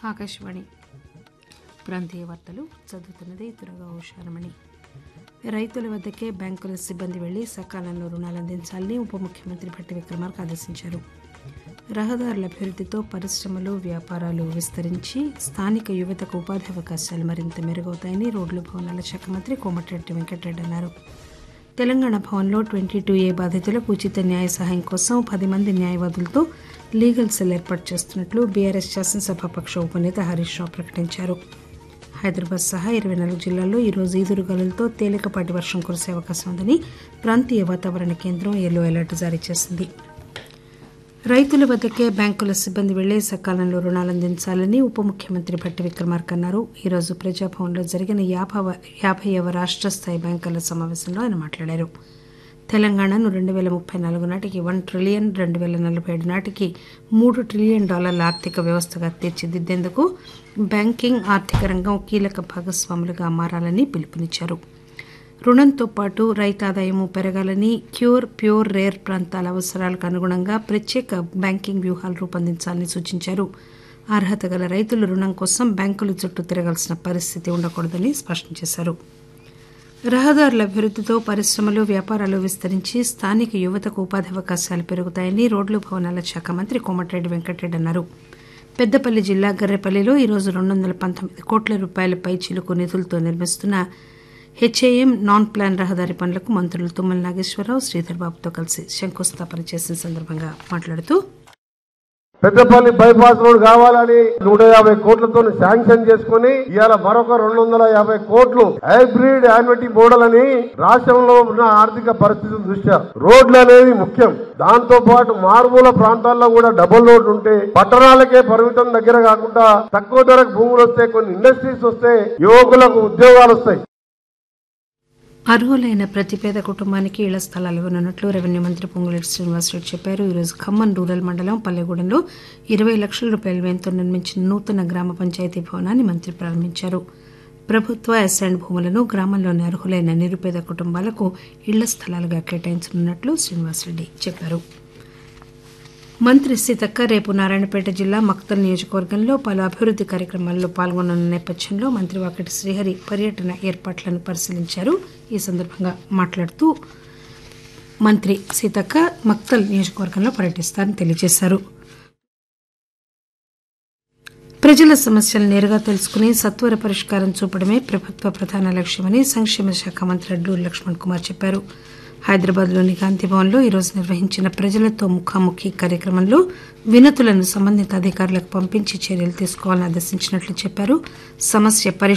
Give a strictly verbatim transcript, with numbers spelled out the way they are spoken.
ఆకాశవాణి ప్రాంతీయ వార్తలు చదువుతున్నది దుర్గా ఉషారమణి. రైతుల వద్దకే బ్యాంకుల సిబ్బంది వెళ్లి సకాలంలో రుణాలు అందించాలని ఉప ముఖ్యమంత్రి భట్టి విక్రమార్క ఆదేశించారు. రహదారుల అభివృద్దితో పరిశ్రమలు వ్యాపారాలు విస్తరించి స్థానిక యువతకు ఉపాధి అవకాశాలు మరింత మెరుగవుతాయని రోడ్లు భవనాల శాఖ మంత్రి కోమటిరెడ్డి వెంకటరెడ్డి అన్నారు. తెలంగాణ భవన్లో ట్వంటీ టూ ఏ బాధితులకు ఉచిత న్యాయ సహాయం కోసం పది మంది న్యాయవాదులతో లీగల్ సెల్ ఏర్పాటు చేస్తున్నట్లు బీఆర్ఎస్ శాసనసభాపక్ష ఉపనేత హరీష్ రావు ప్రకటించారు. హైదరాబాద్ సహా ఇరవై నాలుగు జిల్లాల్లో ఈరోజు ఈదురుగాలులతో తేలికపాటి వర్షం కురిసే అవకాశం ఉందని ప్రాంతీయ వాతావరణ కేంద్రం ఎల్లో అలర్ట్ జారీ చేసింది. రైతుల వద్దకే బ్యాంకుల సిబ్బంది వెళ్లి సకాలంలో రుణాలు అందించాలని ఉప ముఖ్యమంత్రి భట్టి విక్రమార్క అన్నారు. ఈరోజు ప్రజాభవన్లో జరిగిన యాభవ యాభైవ రాష్ట్ర స్థాయి బ్యాంకర్ల సమావేశంలో ఆయన మాట్లాడారు. తెలంగాణను రెండు పేల ముప్పై నాలుగు నాటికి వన్ ట్రిలియన్ రెండు పేల నలభై ఏడు నాటికి మూడు ట్రిలియన్ డాలర్ల ఆర్థిక వ్యవస్థగా తీర్చిదిద్దేందుకు బ్యాంకింగ్ ఆర్థిక రంగం కీలక భాగస్వాములుగా మారాలని పిలుపునిచ్చారు. రుణంతో పాటు రైతు ఆదాయము పెరగాలని క్యూర్ ప్యూర్ రేర్ ప్రాంతాల అవసరాలకు అనుగుణంగా ప్రత్యేక బ్యాంకింగ్ వ్యూహాలు రూపొందించాలని సూచించారు. అర్హత గల రైతులు రుణం కోసం బ్యాంకుల చుట్టూ తిరగాల్సిన పరిస్థితి ఉండకూడదని స్పష్టం చేశారు. రహదారుల అభివృద్దితో పరిశ్రమలు వ్యాపారాలు విస్తరించి స్థానిక యువతకు ఉపాధి అవకాశాలు పెరుగుతాయని రోడ్లు భవనాల శాఖ మంత్రి కోమటిరెడ్డి వెంకటరెడ్డి అన్నారు. పెద్దపల్లి జిల్లా గర్రెపల్లిలో ఈరోజు రెండు వందల పంతొమ్మిది కోట్ల రూపాయల పైచిలుకు నిధులతో నిర్మిస్తున్న హెచ్ఏఎం నాన్ ప్లాన్ రహదారి పనులకు మంత్రులు తుమ్మల నాగేశ్వరరావు శ్రీధర్ బాబుతో కలిసి శంకుస్థాపన చేసిన సందర్భంగా మాట్లాడుతూ పెద్దపల్లి బైపాస్ రోడ్ కావాలని నూట యాభై కోట్లతో శాంక్షన్ చేసుకుని ఇవాళ మరొక రెండు వందల యాభై కోట్లు హైబ్రిడ్ యాన్యుటీ మోడల్ అని రాష్ట్రంలో ఉన్న ఆర్థిక పరిస్థితుల దృష్ట్యా రోడ్లు అనేది ముఖ్యం. దాంతో పాటు మారుమూల ప్రాంతాల్లో కూడా డబుల్ రోడ్లు ఉంటే పట్టణాలకే పరిమితం దగ్గర కాకుండా తక్కువ ధరకు భూములు వస్తే కొన్ని ఇండస్ట్రీస్ వస్తే యువకులకు ఉద్యోగాలు వస్తాయి. అర్హులైన ప్రతి పేద కుటుంబానికి ఇళ్ల స్థలాలు ఇవ్వనున్నట్లు రెవెన్యూ మంత్రి పొంగులేటి శ్రీనివాసరెడ్డి చెప్పారు. ఈరోజు ఖమ్మం రూరల్ మండలం పల్లెగూడెంలో ఇరవై లక్షల రూపాయల వ్యయంతో నిర్మించిన నూతన గ్రామ పంచాయతీ భవనాన్ని మంత్రి ప్రారంభించారు. ప్రభుత్వ అసైన్డ్ భూములను గ్రామంలోని అర్హులైన నిరుపేద కుటుంబాలకు ఇళ్ల స్థలాలుగా కేటాయించనున్నట్లు శ్రీనివాసరెడ్డి చెప్పారు. మంత్రి సీతక్క రేపు నారాయణపేట జిల్లా మక్తల్ నియోజకవర్గంలో పలు అభివృద్ది కార్యక్రమాల్లో పాల్గొననున్న నేపథ్యంలో మంత్రి వాకటి శ్రీహరి పర్యటన ఏర్పాట్లను పరిశీలించారు. ఈ సందర్భంగా మాట్లాడుతూ మంత్రి సీతక్క మక్తల్ నియోజకవర్గంలో పర్యటిస్తారని తెలియజేశారు. ప్రజల సమస్యలు నేరుగా తెలుసుకుని సత్వర పరిష్కారం చూపడమే ప్రభుత్వ ప్రధాన లక్ష్యమని సంక్షేమ శాఖ మంత్రి అడ్లూరి లక్ష్మణ్ కుమార్ చెప్పారు. హైదరాబాద్లోని గాంధీభవన్లో ఈరోజు నిర్వహించిన ప్రజలతో ముఖాముఖి కార్యక్రమంలో వినతులను సంబంధిత అధికారులకు పంపించి చర్యలు తీసుకోవాలని ఆదేశించినట్లు చెప్పారు. సమస్య